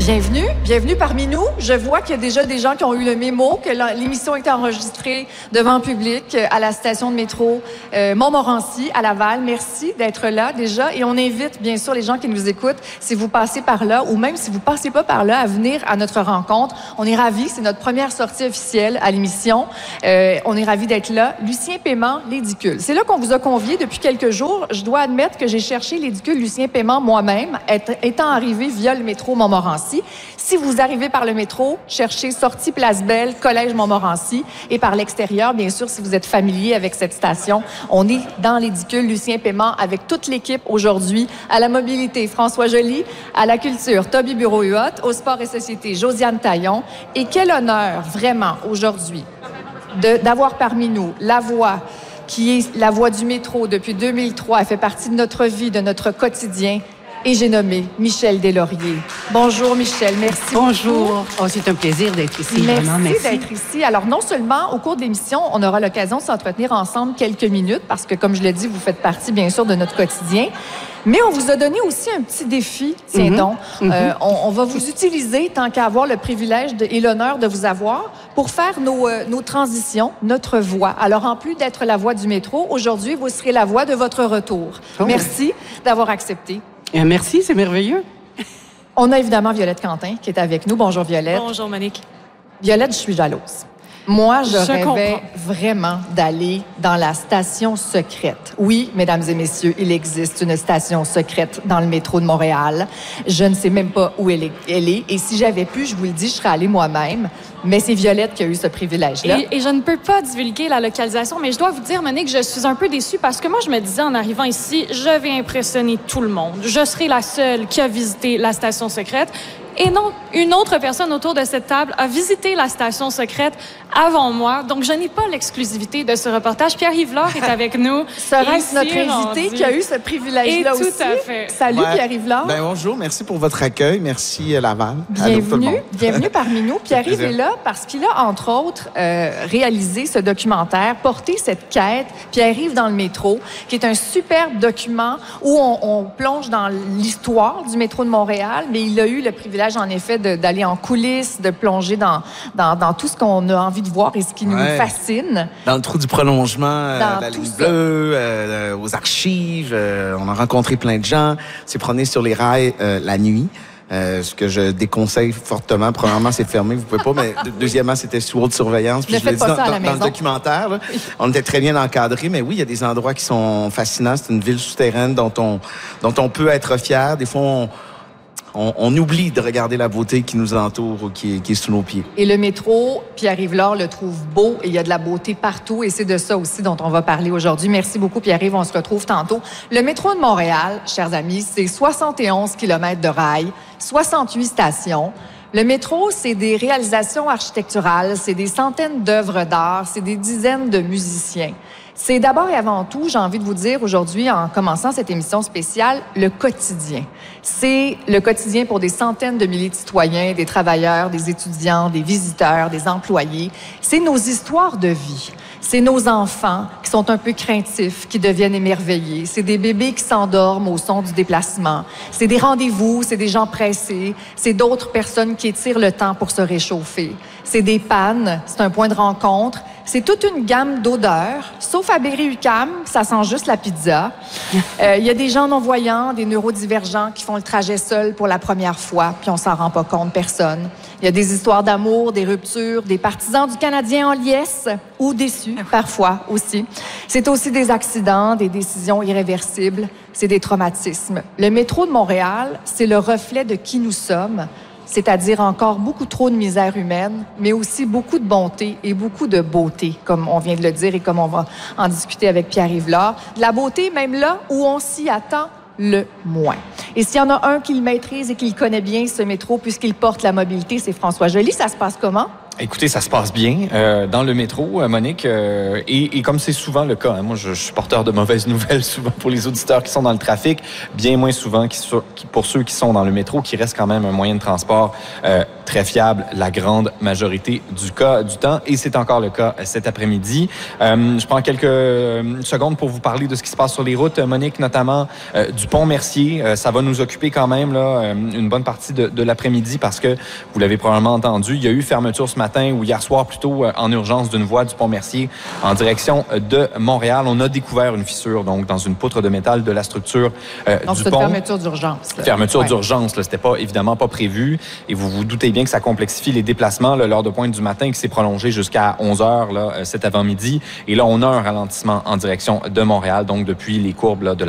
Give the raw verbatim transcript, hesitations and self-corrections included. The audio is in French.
Bienvenue, bienvenue parmi nous. Je vois qu'il y a déjà des gens qui ont eu le mémo, que l'émission est enregistrée devant le public à la station de métro euh, Montmorency, à Laval. Merci d'être là déjà. Et on invite bien sûr les gens qui nous écoutent, si vous passez par là ou même si vous passez pas par là, à venir à notre rencontre. On est ravis, c'est notre première sortie officielle à l'émission. Euh, on est ravis d'être là. Lucien Paiement, l'édicule. C'est là qu'on vous a convié depuis quelques jours. Je dois admettre que j'ai cherché l'édicule Lucien Paiement moi-même, étant arrivé via le métro Montmorency. Si vous arrivez par le métro, cherchez Sortie Place Belle, Collège Montmorency. Et par l'extérieur, bien sûr, si vous êtes familier avec cette station, on est dans l'édicule Lucien Paiement avec toute l'équipe aujourd'hui. À la mobilité, François Joly. À la culture, Toby Bureau-Huot. Au sport et société, Josiane Taillon. Et quel honneur, vraiment, aujourd'hui, de, d'avoir parmi nous la voix qui est la voix du métro depuis deux mille trois. Elle fait partie de notre vie, de notre quotidien. Et j'ai nommé Michel Deslauriers. Bonjour Michel, merci. Bonjour. Oh, c'est un plaisir d'être ici. Merci, vraiment, merci d'être ici. Alors non seulement au cours de l'émission, on aura l'occasion de s'entretenir ensemble quelques minutes parce que comme je l'ai dit, vous faites partie bien sûr de notre quotidien. Mais on vous a donné aussi un petit défi, tiens mm-hmm. donc. Mm-hmm. Euh, on, on va vous utiliser, tant qu'à avoir le privilège de, et l'honneur de vous avoir, pour faire nos, euh, nos transitions, notre voix. Alors, en plus d'être la voix du métro, aujourd'hui, vous serez la voix de votre retour. Oh. Merci d'avoir accepté. Merci, c'est merveilleux. On a évidemment Violette Quentin qui est avec nous. Bonjour Violette. Bonjour Monique. Violette, je suis jalouse. Moi, je, je rêvais comprends. vraiment d'aller dans la station secrète. Oui, mesdames et messieurs, il existe une station secrète dans le métro de Montréal. Je ne sais même pas où elle est. Elle est. Et si j'avais pu, je vous le dis, je serais allée moi-même. Mais c'est Violette qui a eu ce privilège-là. Et, et je ne peux pas divulguer la localisation, mais je dois vous dire, Monique, je suis un peu déçue parce que moi, je me disais en arrivant ici, je vais impressionner tout le monde. Je serai la seule qui a visité la station secrète. Et non, une autre personne autour de cette table a visité la station secrète avant moi. Donc, je n'ai pas l'exclusivité de ce reportage. Pierre-Yves Laure est avec nous. Serait-ce notre invité qui a eu ce privilège-là aussi? Tout à fait. Salut, ouais. Pierre-Yves Laure. Ben, bonjour, merci pour votre accueil. Merci, Laval. Bienvenue, bienvenue parmi nous. Pierre-Yves est là parce qu'il a, entre autres, euh, réalisé ce documentaire, porté cette quête, Pierre-Yves dans le métro, qui est un superbe document où on, on plonge dans l'histoire du métro de Montréal, mais il a eu le privilège en effet, de, d'aller en coulisses, de plonger dans, dans, dans tout ce qu'on a envie de voir et ce qui ouais. nous fascine. Dans le trou du prolongement, euh, la ligne bleue, euh, aux archives. Euh, on a rencontré plein de gens. C'est promené sur les rails euh, la nuit. Euh, ce que je déconseille fortement. Premièrement, c'est fermé, vous pouvez pas, mais deuxièmement, c'était sous haute surveillance. Puis ne je l'ai dit dans, dans, dans le documentaire, là, on était très bien encadrés, mais oui, il y a des endroits qui sont fascinants. C'est une ville souterraine dont on, dont on peut être fier. Des fois, on On, on oublie de regarder la beauté qui nous entoure ou qui, qui est sous nos pieds. Et le métro, Pierre-Yves Laure le trouve beau et il y a de la beauté partout et c'est de ça aussi dont on va parler aujourd'hui. Merci beaucoup Pierre-Yves, on se retrouve tantôt. Le métro de Montréal, chers amis, c'est soixante et onze kilomètres de rails, soixante-huit stations. Le métro, c'est des réalisations architecturales, c'est des centaines d'œuvres d'art, c'est des dizaines de musiciens. C'est d'abord et avant tout, j'ai envie de vous dire aujourd'hui, en commençant cette émission spéciale, le quotidien. C'est le quotidien pour des centaines de milliers de citoyens, des travailleurs, des étudiants, des visiteurs, des employés. C'est nos histoires de vie. C'est nos enfants qui sont un peu craintifs, qui deviennent émerveillés. C'est des bébés qui s'endorment au son du déplacement. C'est des rendez-vous, c'est des gens pressés. C'est d'autres personnes qui étirent le temps pour se réchauffer. C'est des pannes, c'est un point de rencontre. C'est toute une gamme d'odeurs, sauf à Berry-UQAM, ça sent juste la pizza. Il euh, y a des gens non-voyants, des neurodivergents qui font le trajet seuls pour la première fois, puis on s'en rend pas compte, personne. Il y a des histoires d'amour, des ruptures, des partisans du Canadien en liesse, ou déçus, parfois aussi. C'est aussi des accidents, des décisions irréversibles, c'est des traumatismes. Le métro de Montréal, c'est le reflet de qui nous sommes, c'est-à-dire encore beaucoup trop de misère humaine, mais aussi beaucoup de bonté et beaucoup de beauté, comme on vient de le dire et comme on va en discuter avec Pierre-Yves Laure. De la beauté, même là où on s'y attend le moins. Et s'il y en a un qui le maîtrise et qui le connaît bien, ce métro, puisqu'il porte la mobilité, c'est François Joly. Ça se passe comment? Écoutez, ça se passe bien euh, dans le métro, euh, Monique, euh, et, et comme c'est souvent le cas, hein, moi je, je suis porteur de mauvaises nouvelles souvent pour les auditeurs qui sont dans le trafic, bien moins souvent qui, qui, pour ceux qui sont dans le métro, qui reste quand même un moyen de transport euh, très fiable la grande majorité du cas du temps. Et c'est encore le cas cet après-midi. Euh, je prends quelques secondes pour vous parler de ce qui se passe sur les routes, Monique, notamment euh, du pont Mercier. Euh, ça va nous occuper quand même là, une bonne partie de, de l'après-midi parce que, vous l'avez probablement entendu, il y a eu fermeture ce matin ou hier soir plutôt en urgence d'une voie du pont Mercier en direction de Montréal. On a découvert une fissure donc dans une poutre de métal de la structure euh, donc, du c'est pont. une fermeture d'urgence. Là. Fermeture ouais. d'urgence, là, c'était pas évidemment pas prévu. Et vous vous doutez bien que ça complexifie les déplacements. Là, l'heure de pointe du matin qui s'est prolongée jusqu'à onze heures là, cet avant-midi. Et là, on a un ralentissement en direction de Montréal, donc depuis les courbes là, de